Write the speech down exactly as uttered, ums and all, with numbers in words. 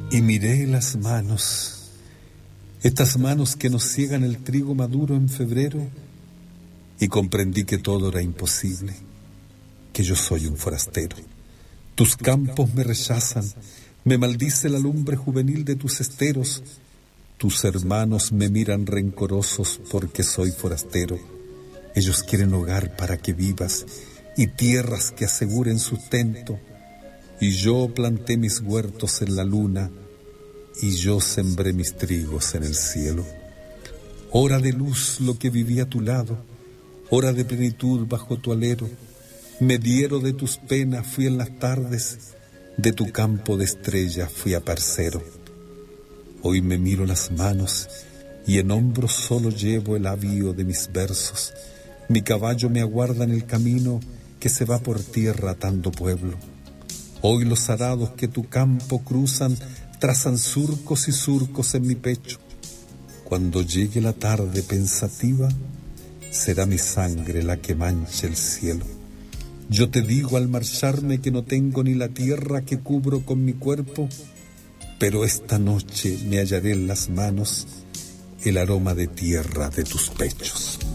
Y miré las manos, estas manos que nos ciegan el trigo maduro en febrero, y comprendí que todo era imposible, que yo soy un forastero. Tus campos me rechazan, me maldice la lumbre juvenil de tus esteros. Tus hermanos me miran rencorosos porque soy forastero. Ellos quieren hogar para que vivas y tierras que aseguren sustento. Y yo planté mis huertos en la luna y yo sembré mis trigos en el cielo. Hora de luz lo que viví a tu lado, hora de plenitud bajo tu alero. Mediero de tus penas fui en las tardes, de tu campo de estrellas fui aparcero. Hoy me miro las manos y en hombros solo llevo el avío de mis versos. Mi caballo me aguarda en el camino que se va por tierra atando pueblo. Hoy los arados que tu campo cruzan trazan surcos y surcos en mi pecho. Cuando llegue la tarde pensativa, será mi sangre la que manche el cielo. Yo te digo al marcharme que no tengo ni la tierra que cubro con mi cuerpo, pero esta noche me hallaré en las manos el aroma de tierra de tus pechos.